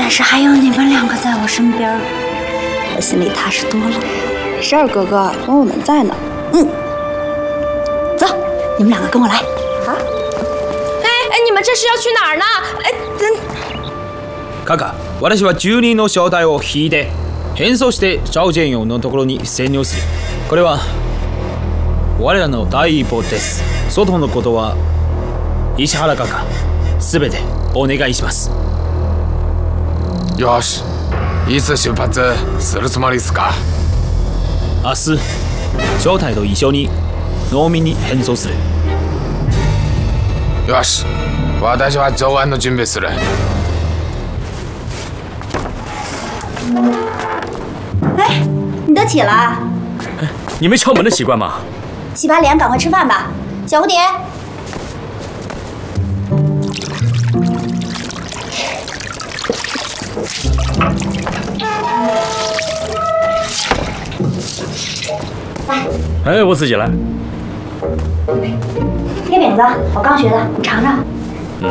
但是还有你们两个在我身边，我心里踏实多了。没事儿，哥哥，有我们在呢。走，你们两个跟我来。好。 哎，你们这是要去哪儿呢？哎， カカ、私は住人の正体を引いて変装してシャオジェンヨンのところに潜入する。これは我らの第一歩です。外のことは石原カカ、すべてお願いします。 よし、いつ出発するつもりですか？ 明日、正体と一緒に農民に変装する。 よし、私は上岸の準備する。 哎，你都起了？ 你没敲门的习惯吗？ 洗把脸，赶快吃饭吧。小蝴蝶， 哎，我自己来。 贴饼子，我刚学的，你尝尝。